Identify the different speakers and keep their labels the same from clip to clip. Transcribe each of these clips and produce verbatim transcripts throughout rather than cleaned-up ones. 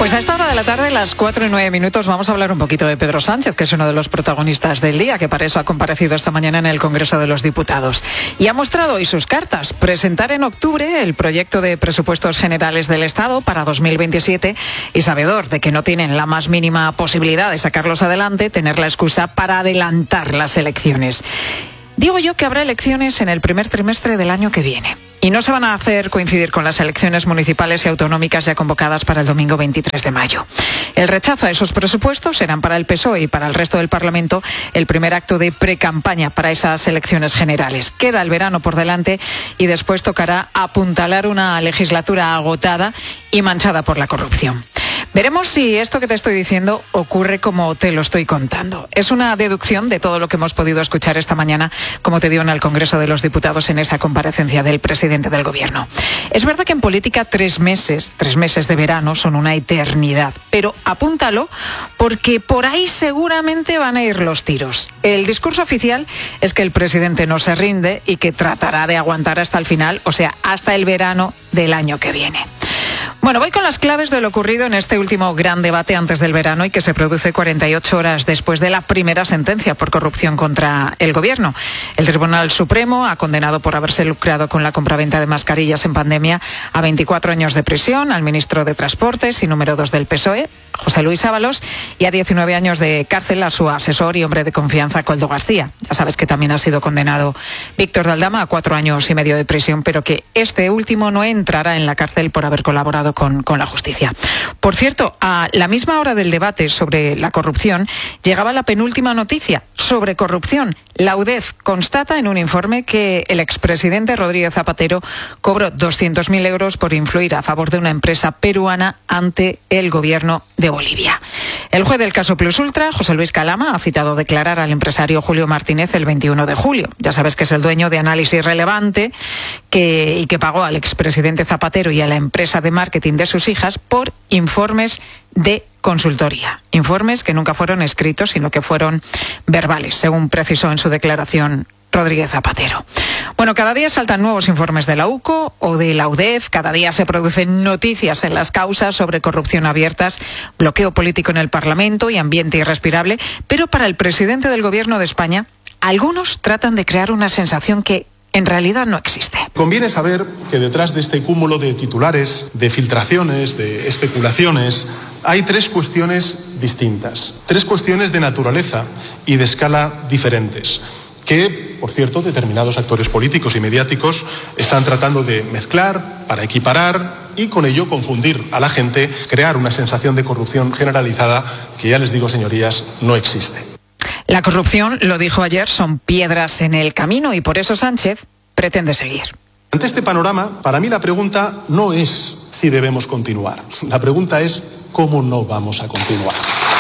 Speaker 1: Pues a esta hora de la tarde, las cuatro y nueve minutos, vamos a hablar un poquito de Pedro Sánchez, que es uno de los protagonistas del día, que para eso ha comparecido esta mañana en el Congreso de los Diputados. Y ha mostrado hoy sus cartas. Presentar en octubre el proyecto de presupuestos generales del Estado para dos mil veintisiete y, sabedor de que no tienen la más mínima posibilidad de sacarlos adelante, tener la excusa para adelantar las elecciones. Digo yo que habrá elecciones en el primer trimestre del año que viene. Y no se van a hacer coincidir con las elecciones municipales y autonómicas ya convocadas para el domingo veintitrés de mayo. El rechazo a esos presupuestos serán para el P S O E y para el resto del Parlamento el primer acto de precampaña para esas elecciones generales. Queda el verano por delante y después tocará apuntalar una legislatura agotada y manchada por la corrupción. Veremos si esto que te estoy diciendo ocurre como te lo estoy contando. Es una deducción de todo lo que hemos podido escuchar esta mañana, como te digo, en el Congreso de los Diputados en esa comparecencia del presidente del Gobierno. Es verdad que en política tres meses, tres meses de verano son una eternidad, pero apúntalo porque por ahí seguramente van a ir los tiros. El discurso oficial es que el presidente no se rinde y que tratará de aguantar hasta el final, o sea, hasta el verano del año que viene. Bueno, voy con las claves de lo ocurrido en este último gran debate antes del verano y que se produce cuarenta y ocho horas después de la primera sentencia por corrupción contra el Gobierno. El Tribunal Supremo ha condenado por haberse lucrado con la compraventa de mascarillas en pandemia a veinticuatro años de prisión al ministro de Transportes y número dos del P S O E, José Luis Ábalos, y a diecinueve años de cárcel a su asesor y hombre de confianza, Koldo García. Ya sabes que también ha sido condenado Víctor de Aldama a cuatro años y medio de prisión, pero que este último no entrará en la cárcel por haber colaborado Con, con la justicia. Por cierto, a la misma hora del debate sobre la corrupción, llegaba la penúltima noticia sobre corrupción. La U D E F constata en un informe que el expresidente Rodríguez Zapatero cobró doscientos mil euros por influir a favor de una empresa peruana ante el gobierno de Bolivia. El juez del caso Plus Ultra, José Luis Calama, ha citado declarar al empresario Julio Martínez el veintiuno de julio. Ya sabes que es el dueño de Análisis Relevante que, y que pagó al expresidente Zapatero y a la empresa de marketing de sus hijas por informes de consultoría. Informes que nunca fueron escritos, sino que fueron verbales, según precisó en su declaración Rodríguez Zapatero. Bueno, cada día saltan nuevos informes de la U C O o de la U D E F, cada día se producen noticias en las causas sobre corrupción abiertas, bloqueo político en el Parlamento y ambiente irrespirable, pero para el presidente del Gobierno de España, algunos tratan de crear una sensación que en realidad no existe.
Speaker 2: Conviene saber que detrás de este cúmulo de titulares, de filtraciones, de especulaciones, hay tres cuestiones distintas, tres cuestiones de naturaleza y de escala diferentes, que, por cierto, determinados actores políticos y mediáticos están tratando de mezclar para equiparar y con ello confundir a la gente, crear una sensación de corrupción generalizada que, ya les digo, señorías, no existe.
Speaker 1: La corrupción, lo dijo ayer, son piedras en el camino y por eso Sánchez pretende seguir.
Speaker 2: Ante este panorama, para mí la pregunta no es si debemos continuar. La pregunta es cómo no vamos a continuar.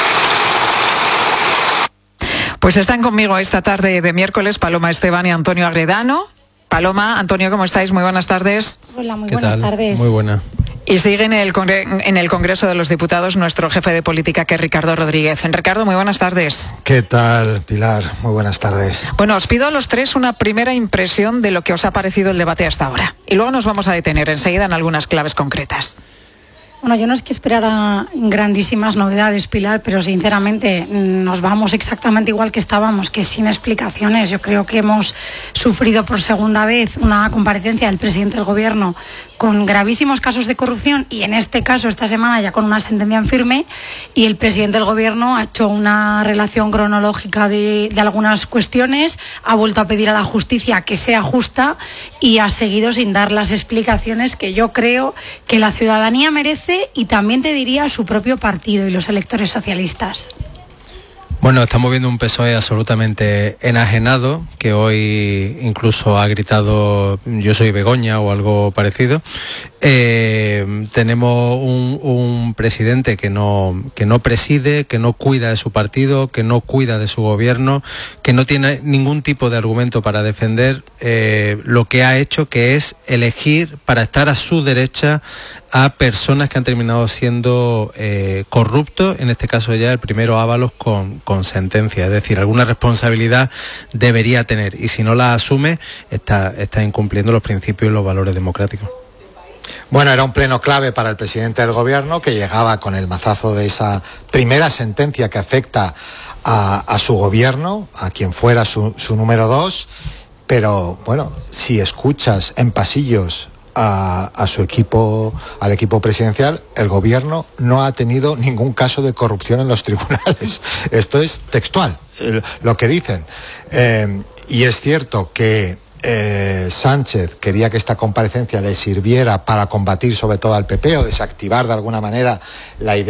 Speaker 1: Pues están conmigo esta tarde de miércoles Paloma Esteban y Antonio Agredano. Paloma, Antonio, ¿cómo estáis? Muy buenas tardes.
Speaker 3: Hola, muy
Speaker 4: ¿Qué
Speaker 3: buenas
Speaker 4: tal?
Speaker 3: tardes.
Speaker 4: Muy buena.
Speaker 1: Y sigue en el, en el Congreso de los Diputados nuestro jefe de política, que es Ricardo Rodríguez. Ricardo, muy buenas tardes.
Speaker 5: ¿Qué tal, Pilar? Muy buenas tardes.
Speaker 1: Bueno, os pido a los tres una primera impresión de lo que os ha parecido el debate hasta ahora. Y luego nos vamos a detener enseguida en algunas claves concretas.
Speaker 3: Bueno, yo no es que esperara grandísimas novedades, Pilar, pero sinceramente nos vamos exactamente igual que estábamos, que sin explicaciones. Yo creo que hemos sufrido por segunda vez una comparecencia del presidente del Gobierno con gravísimos casos de corrupción y en este caso esta semana ya con una sentencia en firme, y el presidente del Gobierno ha hecho una relación cronológica de, de algunas cuestiones, ha vuelto a pedir a la justicia que sea justa y ha seguido sin dar las explicaciones que yo creo que la ciudadanía merece y también te diría su propio partido y los electores socialistas.
Speaker 4: Bueno, estamos viendo un P S O E absolutamente enajenado, que hoy incluso ha gritado "yo soy Begoña" o algo parecido. Eh, tenemos un, un presidente que no, que no preside, que no cuida de su partido, que no cuida de su gobierno, que no tiene ningún tipo de argumento para defender eh, lo que ha hecho, que es elegir para estar a su derecha a personas que han terminado siendo eh, corruptos, en este caso ya el primero Ábalos con, con sentencia. Es decir, alguna responsabilidad debería tener y si no la asume está, está incumpliendo los principios y los valores democráticos.
Speaker 5: Bueno, era un pleno clave para el presidente del gobierno, que llegaba con el mazazo de esa primera sentencia que afecta a, a su gobierno, a quien fuera su, su número dos, pero bueno, si escuchas en pasillos a, a su equipo, al equipo presidencial, el gobierno no ha tenido ningún caso de corrupción en los tribunales. Esto es textual, lo que dicen. Eh, y es cierto que Eh, Sánchez quería que esta comparecencia le sirviera para combatir sobre todo al P P o desactivar de alguna manera la idea